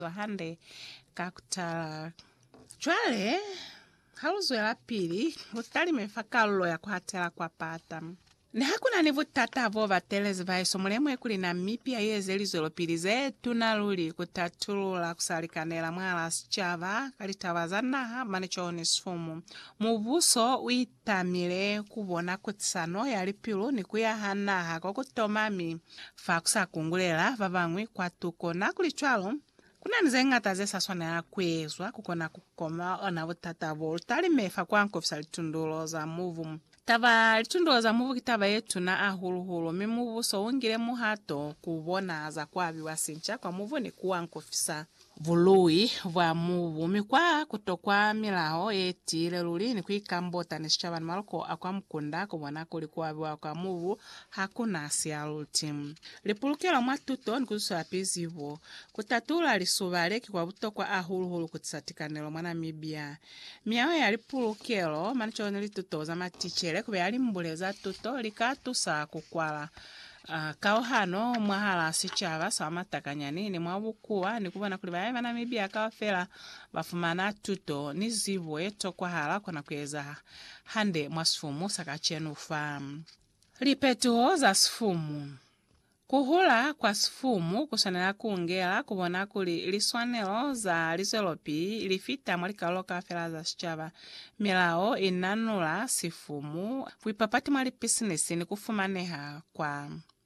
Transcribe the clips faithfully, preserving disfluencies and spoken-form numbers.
hande kakutala chwale haluzwela pili utali mefakalo ya kuhatela kwa pata ni hakuna nivu tata avo vatelezi vaiso mulemwe kuli na mipya yeze lizwelo pili zetu naluli kutatulula kusalikanela mwala sichava kalitawazanaha manichoni sfumu muvuso uitamile kubona kutsano yali pilu ni kuyahanaha kokutomami fa kusakungulela vavangwi kwatuko nakulichwalo kuna nzengata zesaswana ya kwezwa kukona kukoma ona vutata vo utali mefa kwankofisa litundulo za muvu tava litundulo za muvu kitava yetu na ahuluhulu mimuvu so ungile muhato kubona za kwavi wasincha kwa muvu ni kuwankofisa vului vwa muvu mikwa kutokwa milaho eti leluli ni kuikambota ni shichavani maloko akwa mkunda kubona kulikuwa viwa kwa muvu hakuna asialuti lipulukela mwatuto ni kuzuswa pizivo kutatula lisuvaleki kwa butokwa ahuluhulu kutisatikanelo mwana mibia miawe ya lipulukelo manicho nilitutoza matichere kube yali mbuleza tuto likatusa kukwala Uh, kauhano mwahala sichava sawamatakanyani ni mwabukuwa ni kubona kuli bae bana mibia kawafela bafumana tuto ni zivwe tokwa hala kona kweza hande mwasfumu sakachenu famu lipetuo za sfumu kuhula kwa sfumu kusanela kuungela kubona kuli liswanelo za lizelopi lifita mwalikalo kafela za sichava milao inanula sifumu puipapati mwali pisinesi ni kufumaneha kwa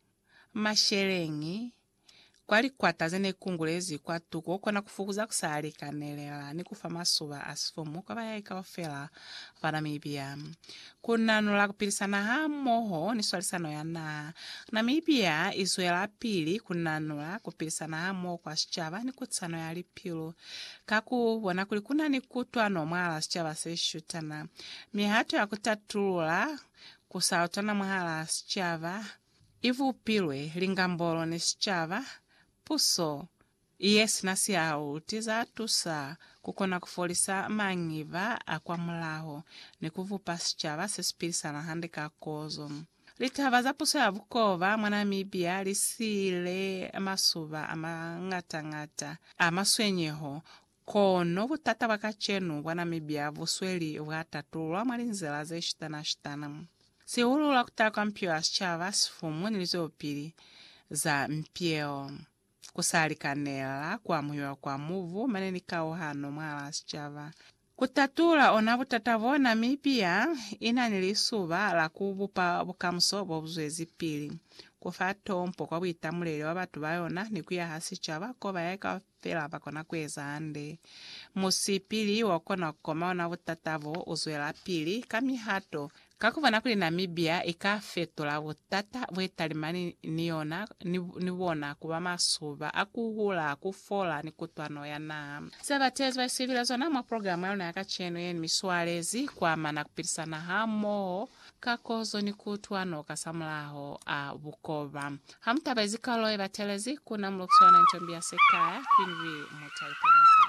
masherengi kwali kwatazene kungulezi kwatuko kona kufukuza kusalikanela ni kufa masuva asfumu kwa bayaika wafela vanamibia kunanula kupilisana hamoho ni swalisano yana namibia izwela pili kunanula kupilisana hamoho kwa sichava ni kutsano ya lipilu kakubona kuli kuna ni kutwano mwala sichava seshutana mihato ya kutatulula kusautana mwala sichava ivu pilwe lingambolo ni sichava puso iyesi nasi au tiza tusa kukona kufolisa mangiva akwa mulaho ni kuvupa sichava sespilisa na hande kakozo litava za puso ya vukova mwana mibia lisile masuva ama ngata ngata ama swenyeho kono vutata wakachenu wana mibia vusweli watatulwa mwalinzela ze shitana shitana siulula kutaka mpyo ya sichava sifumu nilizopili za mpyeo kusalikanela kwa muhiwa kwa muvu maneni kauhano mwala sichava kutatula ona vutata na mipia ina nilisuva la kuvupa bukamso bobuzwezi pili kufa tompo kwa buitamulele wa batu bayona ni kuyaha sichava ko bayeka fela bakona kweza ande musipili wakona kukoma ona vutata vo uzwela pili kamihato kakuvana kuli Namibia ikafetola vutata vwetalimani niona niwona kuba masuva akuhula akufola ni kutwano yana sabatezi wa civilizo na programu yona yakacheno yeni miswalezi kwa mana kupilisana hamo kakozo ni kutwano kasamulaho a bukova hamtabazikalo ebatelezi kuna mlokisona ntombia sekaya kwinvi mutaipa